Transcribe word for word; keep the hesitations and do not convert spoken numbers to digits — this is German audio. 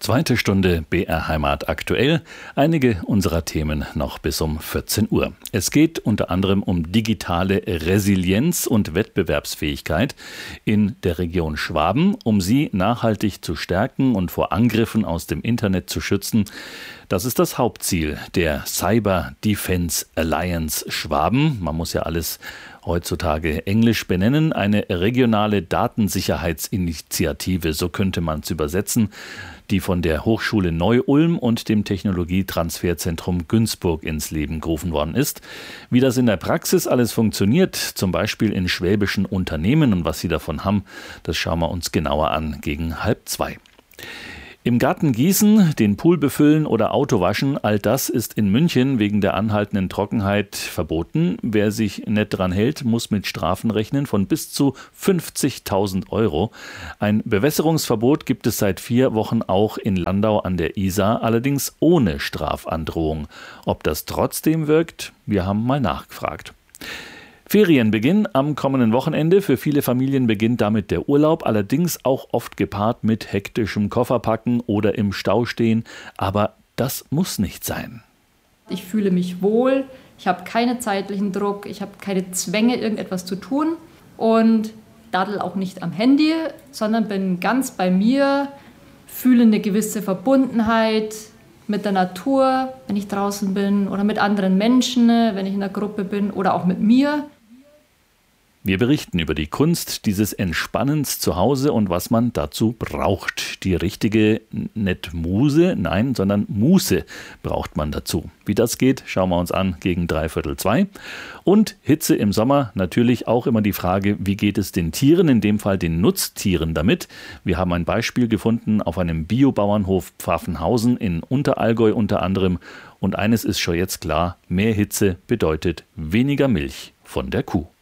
Zweite Stunde B R Heimat aktuell. Einige unserer Themen noch bis um vierzehn Uhr. Es geht unter anderem um digitale Resilienz und Wettbewerbsfähigkeit in der Region Schwaben, um sie nachhaltig zu stärken und vor Angriffen aus dem Internet zu schützen. Das ist das Hauptziel der Cyber Defense Alliance Schwaben. Man muss ja alles heutzutage englisch benennen. Eine regionale Datensicherheitsinitiative, so könnte man es übersetzen, die von der Hochschule Neu-Ulm und dem Technologietransferzentrum Günzburg ins Leben gerufen worden ist. Wie das in der Praxis alles funktioniert, zum Beispiel in schwäbischen Unternehmen und was sie davon haben, das schauen wir uns genauer an gegen halb zwei. Im Garten gießen, den Pool befüllen oder Auto waschen, all das ist in München wegen der anhaltenden Trockenheit verboten. Wer sich nicht dran hält, muss mit Strafen rechnen von bis zu fünfzigtausend Euro. Ein Bewässerungsverbot gibt es seit vier Wochen auch in Landau an der Isar, allerdings ohne Strafandrohung. Ob das trotzdem wirkt? Wir haben mal nachgefragt. Ferienbeginn am kommenden Wochenende. Für viele Familien beginnt damit der Urlaub, allerdings auch oft gepaart mit hektischem Kofferpacken oder im Stau stehen. Aber das muss nicht sein. Ich fühle mich wohl, ich habe keinen zeitlichen Druck, ich habe keine Zwänge, irgendetwas zu tun und daddel auch nicht am Handy, sondern bin ganz bei mir, fühle eine gewisse Verbundenheit mit der Natur, wenn ich draußen bin oder mit anderen Menschen, wenn ich in einer Gruppe bin oder auch mit mir. Wir berichten über die Kunst dieses Entspannens zu Hause und was man dazu braucht. Die richtige, nicht Muse, nein, sondern Muße braucht man dazu. Wie das geht, schauen wir uns an gegen dreiviertel zwei. Und Hitze im Sommer, natürlich auch immer die Frage, wie geht es den Tieren, in dem Fall den Nutztieren damit. Wir haben ein Beispiel gefunden auf einem Biobauernhof Pfaffenhausen in Unterallgäu unter anderem. Und eines ist schon jetzt klar, mehr Hitze bedeutet weniger Milch von der Kuh.